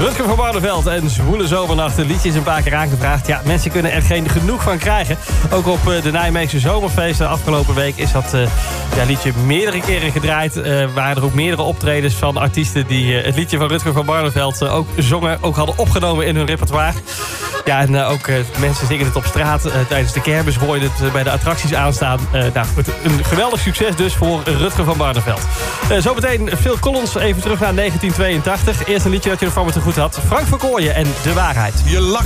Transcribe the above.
Rutger van Barneveld en Zwoele Zomernacht. De liedje is een paar keer aangevraagd. Ja, mensen kunnen er geen genoeg van krijgen. Ook op de Nijmeegse zomerfeesten afgelopen week is dat liedje meerdere keren gedraaid. Waren er ook meerdere optredens van artiesten die het liedje van Rutger van Barneveld ook zongen. Ook hadden opgenomen in hun repertoire. Ja, en ook mensen zingen het op straat. Tijdens de kermis hoor je het bij de attracties aanstaan. Een geweldig succes dus voor Rutger van Barneveld. Zometeen Phil Collins, even terug naar 1982. Eerst een liedje dat je ervan te goed had. Frank Verkooyen en De Waarheid. Je lacht